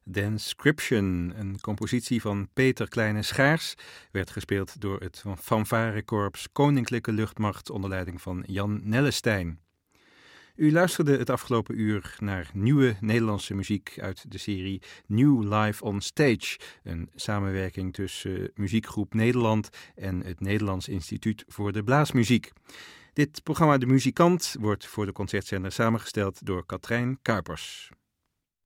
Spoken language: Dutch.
Danscription, een compositie van Peter Kleine-Schaars, werd gespeeld door het fanfarekorps Koninklijke Luchtmacht onder leiding van Jan Nellestein. U luisterde het afgelopen uur naar nieuwe Nederlandse muziek uit de serie New Live on Stage, een samenwerking tussen Muziekgroep Nederland en het Nederlands Instituut voor de Blaasmuziek. Dit programma De Muzikant wordt voor de concertzender samengesteld door Katrijn Kuipers.